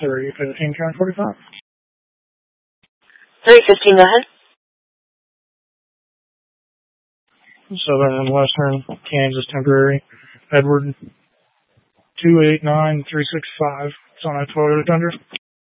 315, count 45. 315, go ahead. Southern and Western Kansas temporary. Edward 289365. It's on a Toyota Tundra.